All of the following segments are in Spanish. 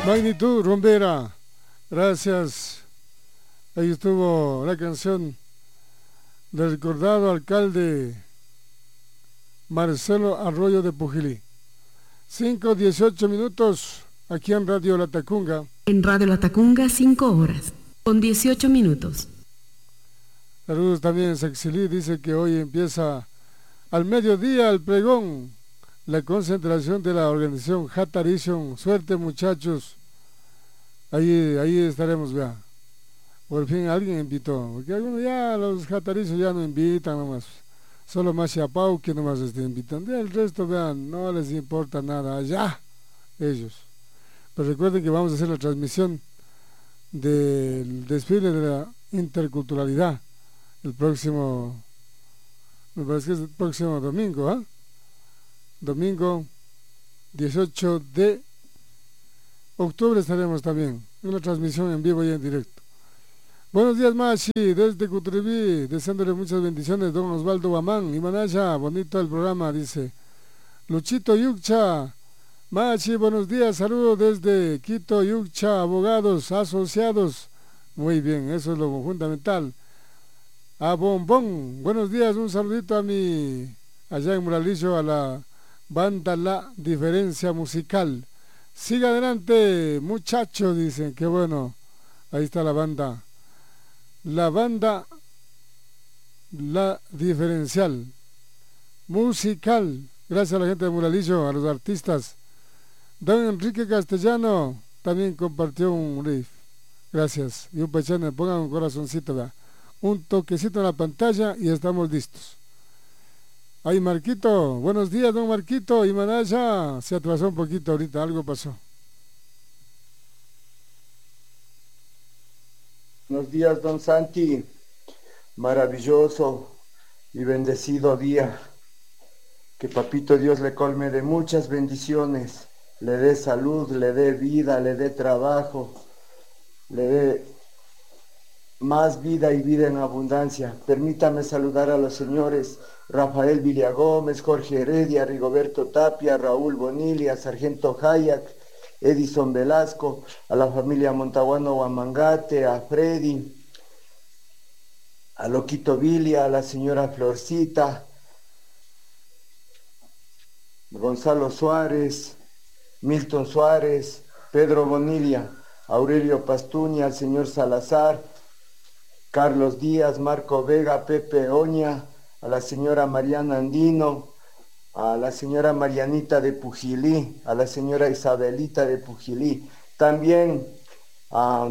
Magnitud rumbera. Gracias. Ahí estuvo la canción del recordado alcalde Marcelo Arroyo de Pujilí. 5:18 minutos aquí en Radio La Tacunga. En Radio La Tacunga, 5 horas, con 18 minutos. Saludos también, Sexilí dice que hoy empieza al mediodía el pregón, la concentración de la organización Hatarition. Suerte, muchachos. Ahí estaremos, vea. Por fin alguien invitó, porque algunos ya, los Hataricios ya no invitan nomás. Solo Machiapau que nomás invitan. El resto, vean, no les importa nada. Allá, ellos. Pero recuerden que vamos a hacer la transmisión del desfile de la interculturalidad el próximo, me parece que es el próximo domingo, ¿ah? Domingo 18 de octubre estaremos también en una transmisión en vivo y en directo. Buenos días, Machi, desde Cutribí, deseándole muchas bendiciones, don Osvaldo Guamán y Manaya, bonito el programa, dice Luchito Yuccha. Machi, buenos días, saludos desde Quito, Yuccha, abogados asociados. Muy bien, eso es lo fundamental. A Bombón, buenos días, un saludito a mi, allá en Muralillo, a la banda La Diferencia Musical. Siga adelante, muchachos, dicen, qué bueno, ahí está la banda. La banda La Diferencial Musical. Gracias a la gente de Muralillo, a los artistas. Don Enrique Castellano también compartió un riff. Gracias. Y un pechano, pongan un corazoncito, ¿verdad? Un toquecito en la pantalla y estamos listos. Ahí Marquito, buenos días, don Marquito. Y Manaya se atrasó un poquito ahorita, algo pasó. Buenos días, don Santi. Maravilloso y bendecido día. Que Papito Dios le colme de muchas bendiciones, le dé salud, le dé vida, le dé trabajo, le dé más vida y vida en abundancia. Permítame saludar a los señores Rafael Villagómez, Jorge Heredia, Rigoberto Tapia, Raúl Bonilla, Sargento Hayak, Edison Velasco, a la familia Montaguano Guamangate, a Freddy, a Loquito Vilia, a la señora Florcita, Gonzalo Suárez, Milton Suárez, Pedro Bonilla, Aurelio Pastuña, al señor Salazar, Carlos Díaz, Marco Vega, Pepe Oña, a la señora Mariana Andino, a la señora Marianita de Pujilí, a la señora Isabelita de Pujilí, también a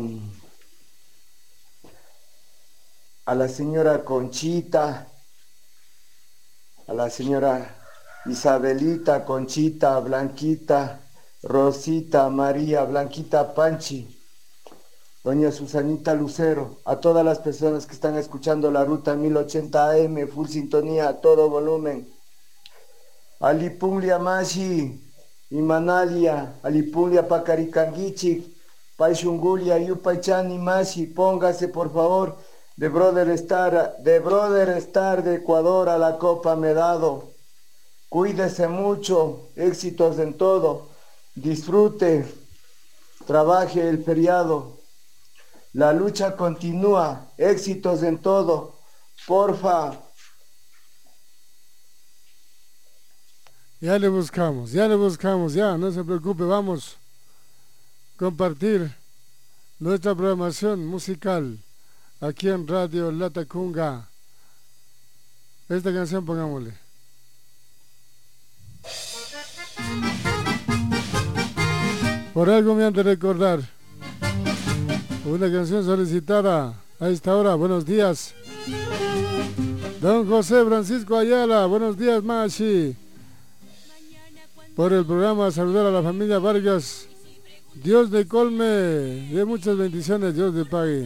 la señora Conchita, a la señora Isabelita, Conchita, Blanquita, Rosita, María, Blanquita Panchi, doña Susanita Lucero, a todas las personas que están escuchando la ruta 1080 AM, full sintonía, a todo volumen. Alipulia Mashi, Imanalia, Alipulia Pacaricanguichi, Paishungulia, Yupaychani Mashi, póngase por favor de Brother Star de Ecuador a la Copa Medado. Cuídese mucho, éxitos en todo, disfrute, trabaje el feriado. La lucha continúa, éxitos en todo, porfa. Ya le buscamos, ya, no se preocupe, vamos a compartir nuestra programación musical aquí en Radio La Tacunga. Esta canción pongámosle. Por algo me han de recordar. Una canción solicitada a esta hora. Buenos días. Don José Francisco Ayala. Buenos días, Machi. Por el programa, saludar a la familia Vargas. Dios le colme de muchas bendiciones, Dios le pague.